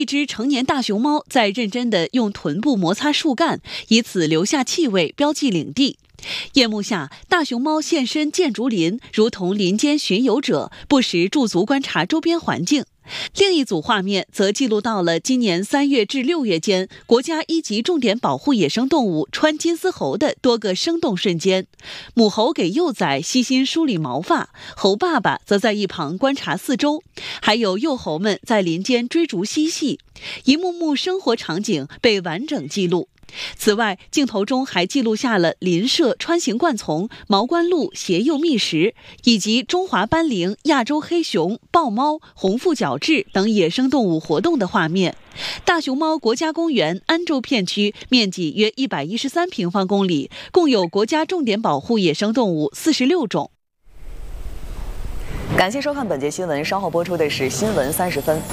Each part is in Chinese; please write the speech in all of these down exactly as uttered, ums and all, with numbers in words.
一只成年大熊猫在认真地用臀部摩擦树干，以此留下气味，标记领地。夜幕下，大熊猫现身建竹林，如同林间巡游者，不时驻足观察周边环境。另一组画面则记录到了今年三月至六月间，国家一级重点保护野生动物川金丝猴的多个生动瞬间。母猴给幼崽悉心梳理毛发，猴爸爸则在一旁观察四周，还有幼猴们在林间追逐嬉戏，一幕幕生活场景被完整记录。此外，镜头中还记录下了林麝、穿行灌丛、毛冠鹭、斜诱觅食，以及中华斑羚、亚洲黑熊、豹猫、红腹角雉等野生动物活动的画面。大熊猫国家公园安州片区面积约一百一十三平方公里，共有国家重点保护野生动物四十六种。 感谢收看本节新闻，稍后播出的是新闻三十分。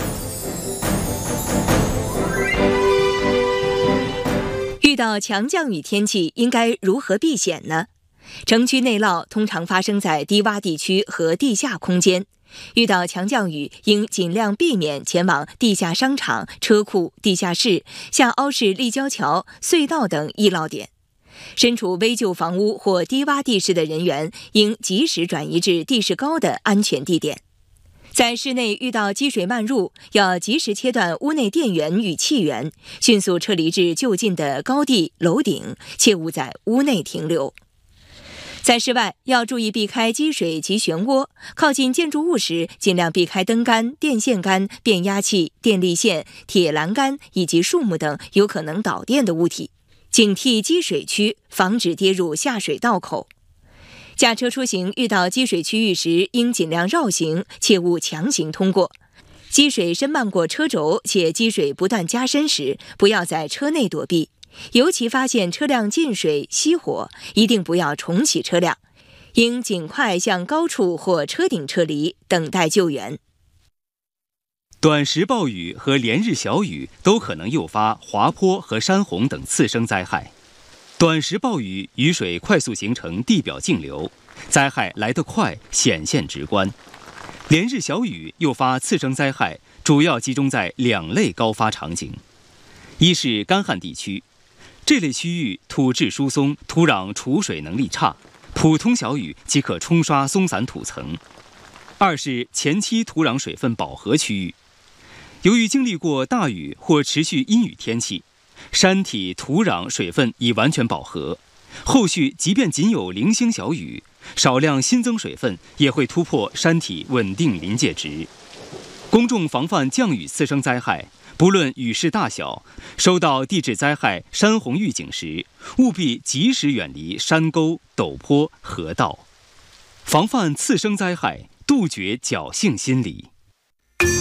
遇到强降雨天气，应该如何避险呢？城区内涝通常发生在低洼地区和地下空间，遇到强降雨，应尽量避免前往地下商场、车库、地下室、下凹式立交桥、隧道等易涝点。身处危旧房屋或低洼地势的人员，应及时转移至地势高的安全地点。在室内遇到积水漫入，要及时切断屋内电源与气源，迅速撤离至就近的高地、楼顶，切勿在屋内停留。在室外要注意避开积水及漩涡，靠近建筑物时尽量避开灯杆、电线杆、变压器、电力线、铁栏杆以及树木等有可能导电的物体，警惕积水区，防止跌入下水道口。驾车出行遇到积水区域时，应尽量绕行，切勿强行通过。积水深漫过车轴，且积水不断加深时，不要在车内躲避。尤其发现车辆进水、熄火，一定不要重启车辆，应尽快向高处或车顶撤离，等待救援。 短时暴雨和连日小雨都可能诱发滑坡和山洪等次生灾害。短时暴雨，雨水快速形成地表径流，灾害来得快，显现直观。连日小雨诱发次生灾害，主要集中在两类高发场景：一是干旱地区，这类区域土质疏松，土壤储水能力差，普通小雨即可冲刷松散土层；二是前期土壤水分饱和区域，由于经历过大雨或持续阴雨天气，山体土壤水分已完全饱和，后续即便仅有零星小雨，少量新增水分也会突破山体稳定临界值。公众防范降雨次生灾害，不论雨势大小，收到地质灾害、山洪预警时，务必及时远离山沟、陡坡、河道，防范次生灾害，杜绝侥幸心理。